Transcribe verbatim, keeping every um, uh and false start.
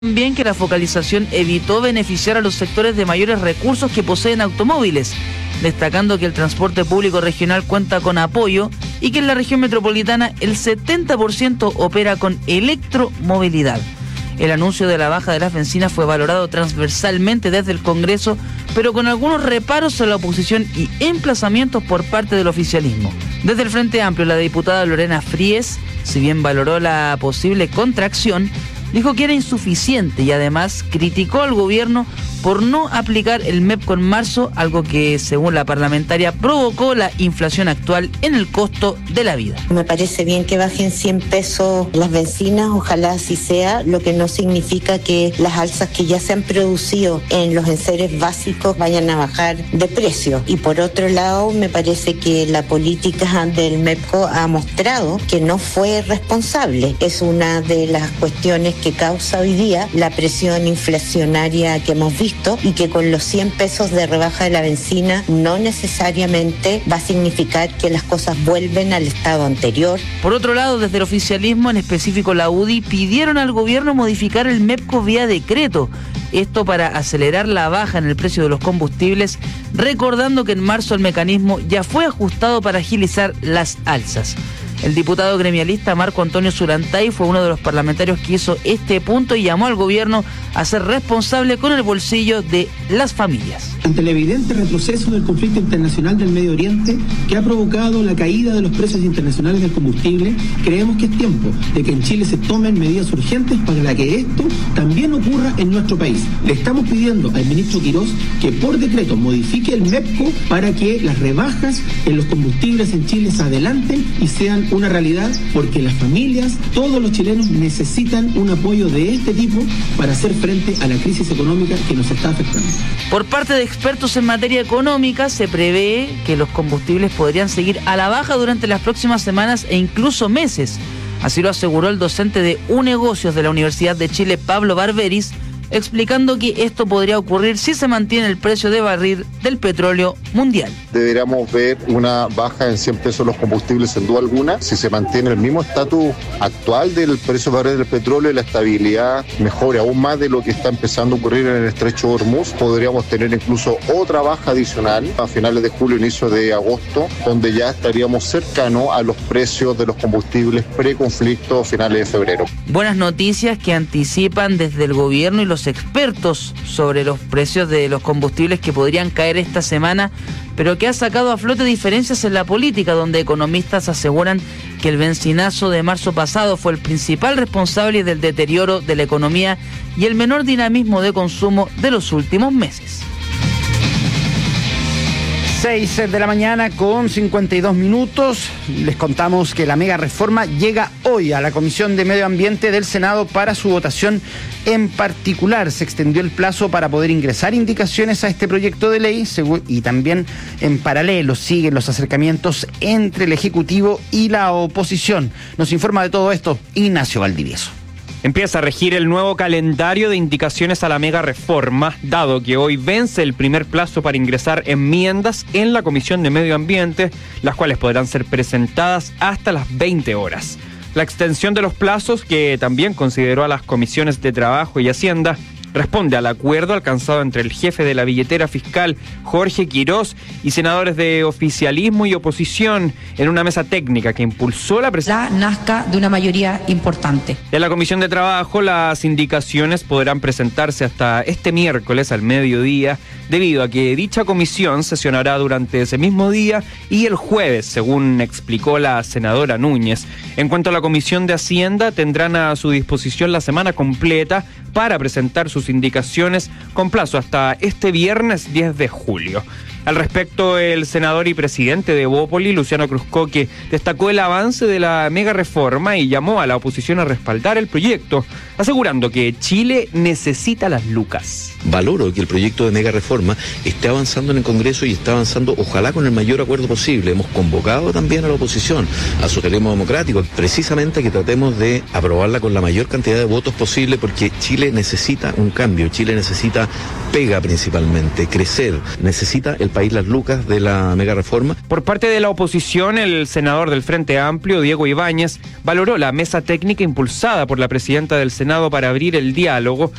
También que la focalización evitó beneficiar a los sectores de mayores recursos que poseen automóviles, destacando que el transporte público regional cuenta con apoyo y que en la región metropolitana el setenta por ciento opera con electromovilidad. El anuncio de la baja de las bencinas fue valorado transversalmente desde el Congreso, pero con algunos reparos en la oposición y emplazamientos por parte del oficialismo. Desde el Frente Amplio, la diputada Lorena Fries, si bien valoró la posible contracción, dijo que era insuficiente y además criticó al gobierno por no aplicar el M E P C O en marzo, algo que, según la parlamentaria, provocó la inflación actual en el costo de la vida. Me parece bien que bajen cien pesos las bencinas, ojalá así sea, lo que no significa que las alzas que ya se han producido en los enseres básicos vayan a bajar de precio. Y por otro lado, me parece que la política del M E P C O ha mostrado que no fue responsable. Es una de las cuestiones que causa hoy día la presión inflacionaria que hemos visto, y que con los cien pesos de rebaja de la bencina no necesariamente va a significar que las cosas vuelven al estado anterior. Por otro lado, desde el oficialismo, en específico la U D I, pidieron al gobierno modificar el M E P C O vía decreto. Esto para acelerar la baja en el precio de los combustibles, recordando que en marzo el mecanismo ya fue ajustado para agilizar las alzas. El diputado gremialista Marco Antonio Zulantay fue uno de los parlamentarios que hizo este punto y llamó al gobierno a ser responsable con el bolsillo de las familias. Ante el evidente retroceso del conflicto internacional del Medio Oriente, que ha provocado la caída de los precios internacionales del combustible, creemos que es tiempo de que en Chile se tomen medidas urgentes para que esto también ocurra en nuestro país. Le estamos pidiendo al ministro Quirós que por decreto modifique el M E P C O para que las rebajas en los combustibles en Chile se adelanten y sean una realidad, porque las familias, todos los chilenos necesitan un apoyo de este tipo para hacer frente a la crisis económica que nos está afectando. Por parte de expertos en materia económica, se prevé que los combustibles podrían seguir a la baja durante las próximas semanas e incluso meses. Así lo aseguró el docente de U Negocios de la Universidad de Chile, Pablo Barberis, explicando que esto podría ocurrir si se mantiene el precio de barril del petróleo mundial. Deberíamos ver una baja en cien pesos los combustibles sin duda alguna. Si se mantiene el mismo estatus actual del precio de barril del petróleo y la estabilidad mejore aún más de lo que está empezando a ocurrir en el estrecho de Hormuz, podríamos tener incluso otra baja adicional a finales de julio, inicio de agosto, donde ya estaríamos cercanos a los precios de los combustibles preconflicto finales de febrero. Buenas noticias que anticipan desde el gobierno y los expertos sobre los precios de los combustibles que podrían caer esta semana, pero que ha sacado a flote diferencias en la política, donde economistas aseguran que el bencinazo de marzo pasado fue el principal responsable del deterioro de la economía y el menor dinamismo de consumo de los últimos meses. seis de la mañana con cincuenta y dos minutos. Les contamos que la mega reforma llega hoy a la Comisión de Medio Ambiente del Senado para su votación. En particular, se extendió el plazo para poder ingresar indicaciones a este proyecto de ley y también en paralelo siguen los acercamientos entre el Ejecutivo y la oposición. Nos informa de todo esto Ignacio Valdivieso. Empieza a regir el nuevo calendario de indicaciones a la mega reforma, dado que hoy vence el primer plazo para ingresar enmiendas en la Comisión de Medio Ambiente, las cuales podrán ser presentadas hasta las veinte horas. La extensión de los plazos, que también consideró a las comisiones de Trabajo y Hacienda, responde al acuerdo alcanzado entre el jefe de la billetera fiscal, Jorge Quirós, y senadores de oficialismo y oposición en una mesa técnica que impulsó la presentación. La nazca de una mayoría importante. En la Comisión de Trabajo, las indicaciones podrán presentarse hasta este miércoles al mediodía, debido a que dicha comisión sesionará durante ese mismo día y el jueves, según explicó la senadora Núñez. En cuanto a la Comisión de Hacienda, tendrán a su disposición la semana completa para presentar sus indicaciones con plazo hasta este viernes diez de julio. Al respecto, el senador y presidente de Bópoli, Luciano Cruzcoque, destacó el avance de la mega reforma y llamó a la oposición a respaldar el proyecto, asegurando que Chile necesita las lucas. Valoro que el proyecto de mega reforma esté avanzando en el Congreso y está avanzando, ojalá, con el mayor acuerdo posible. Hemos convocado también a la oposición, a Socialismo Democrático, precisamente que tratemos de aprobarla con la mayor cantidad de votos posible, porque Chile necesita un cambio, Chile necesita pega principalmente, crecer, necesita el país las lucas de la mega reforma. Por parte de la oposición, el senador del Frente Amplio, Diego Ibáñez, valoró la mesa técnica impulsada por la presidenta del Senado para abrir el diálogo